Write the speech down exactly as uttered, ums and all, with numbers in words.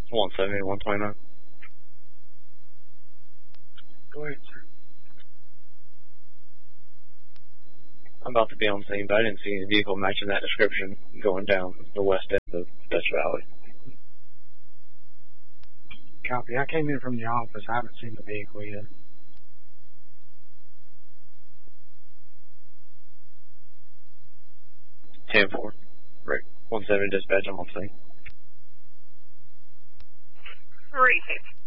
one seventy, one twenty-nine. Go ahead, sir. I'm about to be on scene, but I didn't see any vehicle matching that description going down the west end of Dutch Valley. Copy. I came in from the office. I haven't seen the vehicle yet. ten four. Right. one seventy dispatch, I'm on scene. Three,